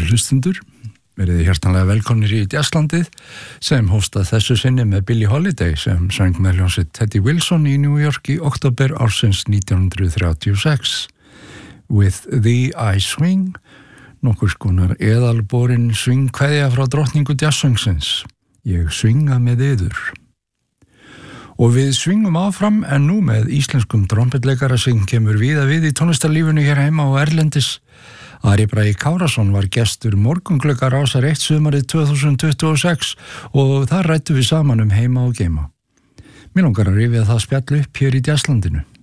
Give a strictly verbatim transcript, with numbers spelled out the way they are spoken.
Kæru hlustundur, verið hjartanlega velkomnir í Jazzlandið sem hóstað þessu sinni með Billie Holiday sem söng með hljómsveit Teddy Wilson í New York í október ársins nítján hundruð þrjátíu og sex. With Thee I Swing, nokkur skonar eðalborin svingkveðja frá drottningu jazzsöngsins. Ég svinga með yður. Og við svingum áfram en nú með íslenskum trompetleikara sem kemur víða við í tónlistarlífinu hér heima og erlendis. Ari Bragi Kárason var gestur morgunglöggar ásar eitt sumarið tvö þúsund tuttugu og sex og þar rættum við saman um heima og geima. Mér langar að rifja það spjall upp hér í Jazzlandinu.